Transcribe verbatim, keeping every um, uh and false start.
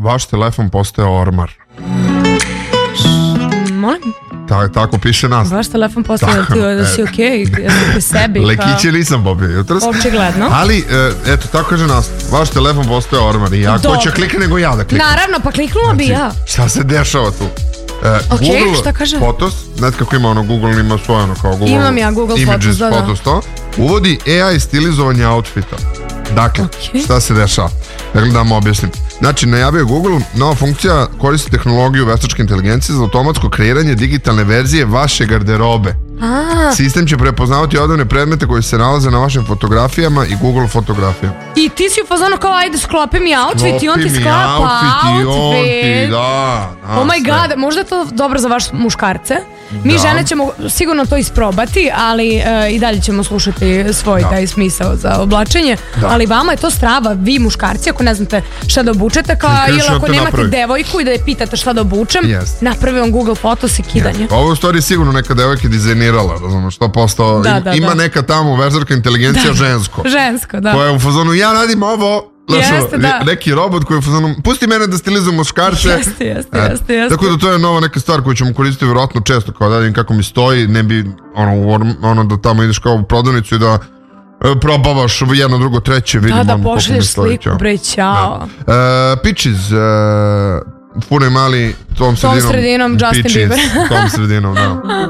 vaš telefon postaje ormar. Molim? Ta, tako piše nas. Vaš telefon postaje da, ti, da si okej, okay, pri sebi. Lekiće nisam popio jutros. Očigledno. Ali, eto, tako kaže nas. Vaš telefon postaje ormar. I ja, ko će klikne nego ja da kliknem. Naravno, pa kliknula bi ja. Šta se dešava tu? Uh, okay, Google šta kaže? Fotos, znate kako ima ono, Google ima svoje ono kao Google Imam ja Google Images, Fotos, da, da. Fotos to, uvodi A I stilizovanje outfita. Dakle, okay. Šta se dešava? Dakle, da vam objasnim. Znači, najavio Google, nova funkcija koristi tehnologiju veštačke inteligencije za automatsko kreiranje digitalne verzije vaše garderobe. A. Sistem će prepoznavati odavne predmete koji se nalaze na vašim fotografijama i Google fotografijama. I ti si u fazonu kao, ajde, sklopi mi outfit sklopi i on ti sklapa outfit. outfit. Da, da, oh my god, možda je to dobro za vaš muškarce. Mi da. žene ćemo sigurno to isprobati, ali uh, i dalje ćemo slušati svoj da. taj smisao za oblačenje. Da. Ali vama je to strava, vi muškarci, ako ne znate šta da obučete, kao, ili ako nemate napravi. devojku i da je pitate šta da obučem, yes. napravi on Google Fotos i kidanje. Yes. Ovo je u stvari sigurno neka devojka dizajnirala, razumno, što postao, da, da, ima da. neka tamo veštačka inteligencija da. žensko. Žensko, da. Koja je u fazonu, ja radim ovo. Jeste, da. Neki robot koji je fazonu, pusti mene da stilizujem muškarce. Jeste, jeste, jeste, jeste. Tako da to je nova neka stvar koju ćemo koristiti vjerojatno često, kao da vidim kako mi stoji, ne bi ono, ono da tamo ideš kao u prodavnicu i da e, probavaš jedno, drugo, treće, vidim da, da, ono pošalješ sliku, bre, čao. Da. E, Pitches, e, Puno i mali, tom sredinom, tom sredinom Justin Pitches, Bieber. tom sredinom, da.